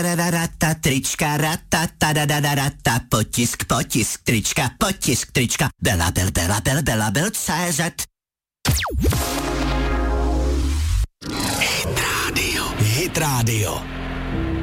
Rata, trička, rata, tadadadadata, potisk, trička, Bela, CZ. Hit Radio.